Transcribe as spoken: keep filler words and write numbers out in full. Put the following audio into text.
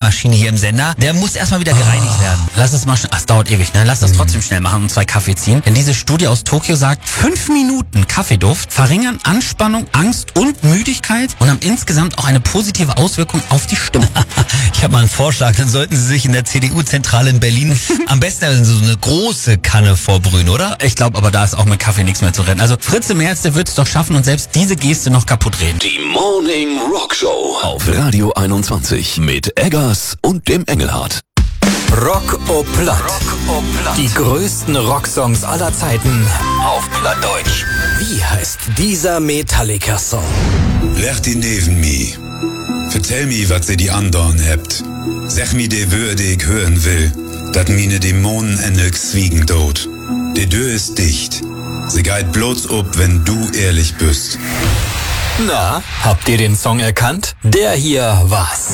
Kaffeemaschine hier im Sender, der muss erstmal wieder gereinigt Oh. werden. Lass es mal schnell, ach, es dauert ewig, ne? Lass das trotzdem schnell machen und zwei Kaffee ziehen. Denn diese Studie aus Tokio sagt, fünf Minuten Kaffeeduft verringern Anspannung, Angst und Müdigkeit und haben insgesamt auch eine positive Auswirkung auf die Stimmung. Ich habe mal einen Vorschlag, dann sollten Sie sich in der C D U-Zentrale in Berlin am besten so eine große Kanne vorbrühen, oder? Ich glaube aber, da ist auch mit Kaffee nichts mehr zu retten. Also Fritze Merz, der wird es doch schaffen und selbst diese Geste noch kaputt reden. Die Morning Rock Show auf Radio einundzwanzig mit Eggers und dem Engelhardt. Rock au Platt. Die größten Rocksongs aller Zeiten auf Plattdeutsch. Wie heißt dieser Metallica-Song? Leg die neben mi. Vertell mi, wat se die andern hebt. Sag mi de Würde ich hören will, dat mine Dämonen endlich zwiegen dort. De Tür ist dicht. Sie geht bloß ob, wenn du ehrlich bist. Na, habt ihr den Song erkannt? Der hier war's.